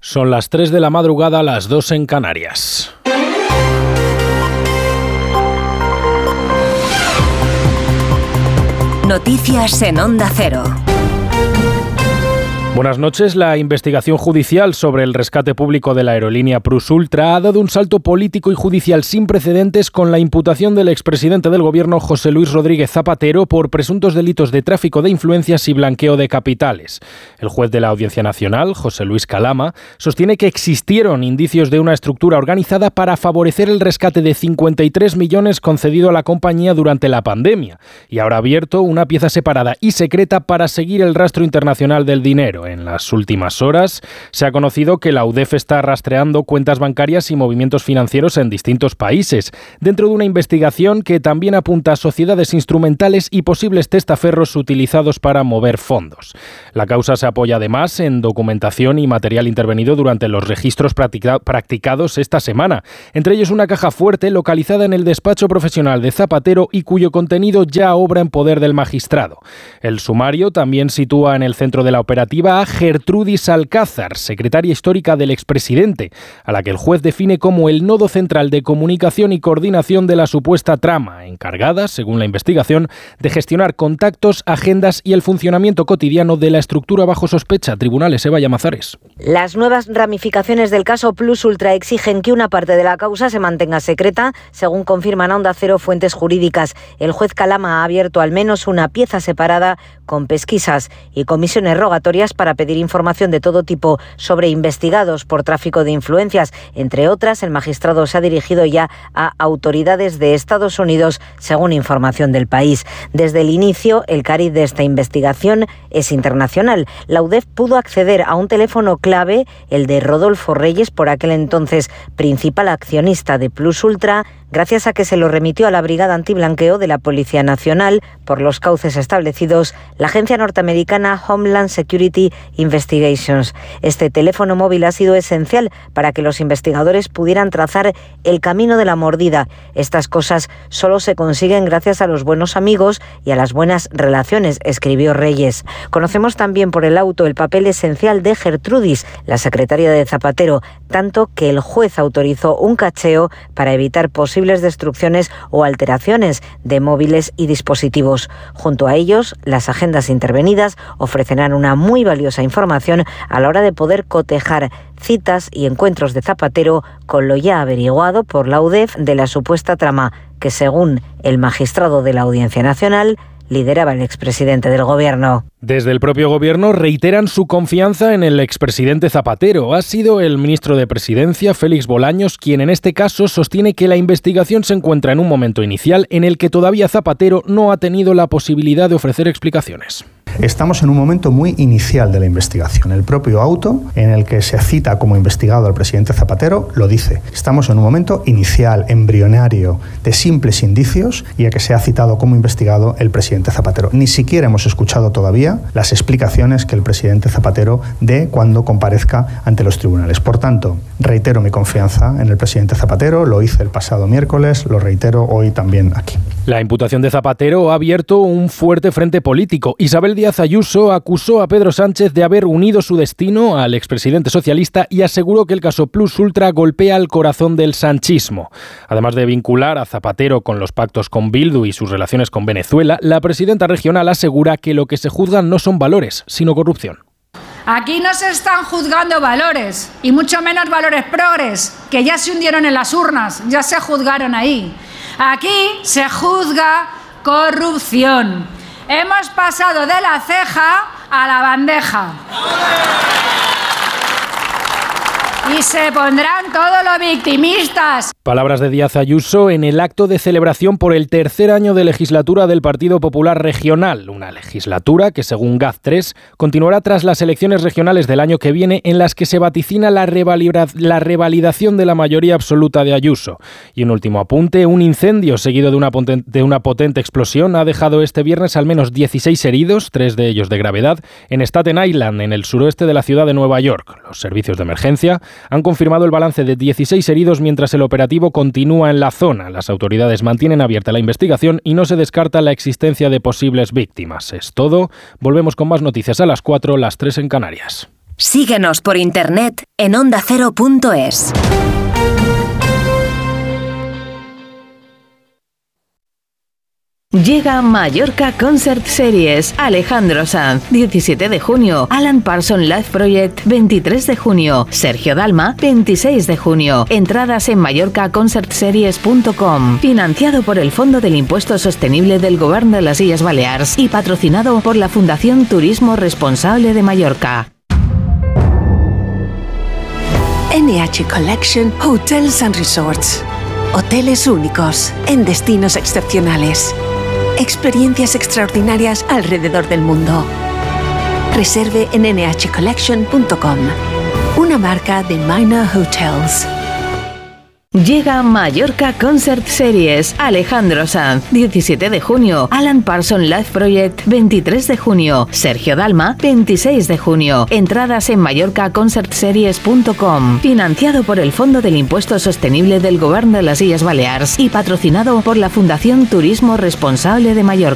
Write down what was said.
Son las 3 de la madrugada, las 2 en Canarias. Noticias en Onda Cero. Buenas noches. La investigación judicial sobre el rescate público de la aerolínea Plus Ultra ha dado un salto político y judicial sin precedentes con la imputación del expresidente del Gobierno, José Luis Rodríguez Zapatero, por presuntos delitos de tráfico de influencias y blanqueo de capitales. El juez de la Audiencia Nacional, José Luis Calama, sostiene que existieron indicios de una estructura organizada para favorecer el rescate de 53 millones concedido a la compañía durante la pandemia y ahora ha abierto una pieza separada y secreta para seguir el rastro internacional del dinero. En las últimas horas se ha conocido que la UDEF está rastreando cuentas bancarias y movimientos financieros en distintos países, dentro de una investigación que también apunta a sociedades instrumentales y posibles testaferros utilizados para mover fondos. La causa se apoya además en documentación y material intervenido durante los registros practicados esta semana, entre ellos una caja fuerte localizada en el despacho profesional de Zapatero y cuyo contenido ya obra en poder del magistrado. El sumario también sitúa en el centro de la operativa a Gertrudis Alcázar, secretaria histórica del expresidente, a la que el juez define como el nodo central de comunicación y coordinación de la supuesta trama, encargada, según la investigación, de gestionar contactos, agendas y el funcionamiento cotidiano de la estructura bajo sospecha. Tribunales, Eva Llamazares. Las nuevas ramificaciones del caso Plus Ultra exigen que una parte de la causa se mantenga secreta, según confirman a Onda Cero fuentes jurídicas. El juez Calama ha abierto al menos una pieza separada con pesquisas y comisiones rogatorias para pedir información de todo tipo sobre investigados por tráfico de influencias. Entre otras, el magistrado se ha dirigido ya a autoridades de Estados Unidos, según información del País. Desde el inicio, el cariz de esta investigación es internacional. La UDEF pudo acceder a un teléfono clave, el de Rodolfo Reyes, por aquel entonces principal accionista de Plus Ultra, gracias a que se lo remitió a la Brigada Antiblanqueo de la Policía Nacional por los cauces establecidos la agencia norteamericana Homeland Security Investigations. Este teléfono móvil ha sido esencial para que los investigadores pudieran trazar el camino de la mordida. Estas cosas solo se consiguen gracias a los buenos amigos y a las buenas relaciones, escribió Reyes. Conocemos también por el auto el papel esencial de Gertrudis, la secretaria de Zapatero, tanto que el juez autorizó un cacheo para evitar posibles destrucciones o alteraciones de móviles y dispositivos. Junto a ellos, las agendas intervenidas ofrecerán una muy valiosa información a la hora de poder cotejar citas y encuentros de Zapatero con lo ya averiguado por la UDEF de la supuesta trama que, según el magistrado de la Audiencia Nacional, lideraba el expresidente del Gobierno. Desde el propio Gobierno reiteran su confianza en el expresidente Zapatero. Ha sido el ministro de Presidencia, Félix Bolaños, quien en este caso sostiene que la investigación se encuentra en un momento inicial en el que todavía Zapatero no ha tenido la posibilidad de ofrecer explicaciones. Estamos en un momento muy inicial de la investigación. El propio auto en el que se cita como investigado al presidente Zapatero lo dice. Estamos en un momento inicial, embrionario, de simples indicios y a que se ha citado como investigado el presidente Zapatero. Ni siquiera hemos escuchado todavía las explicaciones que el presidente Zapatero dé cuando comparezca ante los tribunales. Por tanto, reitero mi confianza en el presidente Zapatero, lo hice el pasado miércoles, lo reitero hoy también aquí. La imputación de Zapatero ha abierto un fuerte frente político. Isabel Díaz Ayuso acusó a Pedro Sánchez de haber unido su destino al expresidente socialista y aseguró que el caso Plus Ultra golpea el corazón del sanchismo. Además de vincular a Zapatero con los pactos con Bildu y sus relaciones con Venezuela, la presidenta regional asegura que lo que se juzgan no son valores, sino corrupción. Aquí no se están juzgando valores, y mucho menos valores progres, que ya se hundieron en las urnas, ya se juzgaron ahí. Aquí se juzga corrupción. Hemos pasado de la ceja a la bandeja. Y se pondrán todos los victimistas. Palabras de Díaz Ayuso en el acto de celebración por el tercer año de legislatura del Partido Popular Regional. Una legislatura que, según GAZ3, continuará tras las elecciones regionales del año que viene, en las que se vaticina la revalidación de la mayoría absoluta de Ayuso. Y un último apunte, un incendio seguido de una potente explosión ha dejado este viernes al menos 16 heridos, 3 de ellos de gravedad, en Staten Island, en el suroeste de la ciudad de Nueva York. Los servicios de emergencia han confirmado el balance de 16 heridos mientras el operativo continúa en la zona. Las autoridades mantienen abierta la investigación y no se descarta la existencia de posibles víctimas. Es todo. Volvemos con más noticias a las 4, las 3 en Canarias. Síguenos por internet en ondacero.es. Llega Mallorca Concert Series. Alejandro Sanz, 17 de junio. Alan Parsons Live Project, 23 de junio. Sergio Dalma, 26 de junio. Entradas en mallorcaconcertseries.com. Financiado por el Fondo del Impuesto Sostenible del Govern de las Illes Balears y patrocinado por la Fundación Turismo Responsable de Mallorca. NH Collection Hotels and Resorts. Hoteles únicos en destinos excepcionales. Experiencias extraordinarias alrededor del mundo. Reserve en nhcollection.com. Una marca de Minor Hotels. Llega Mallorca Concert Series. Alejandro Sanz, 17 de junio. Alan Parsons Live Project, 23 de junio. Sergio Dalma, 26 de junio. Entradas en mallorcaconcertseries.com. Financiado por el Fondo del Impuesto Sostenible del Govern de las Illes Balears y patrocinado por la Fundación Turismo Responsable de Mallorca.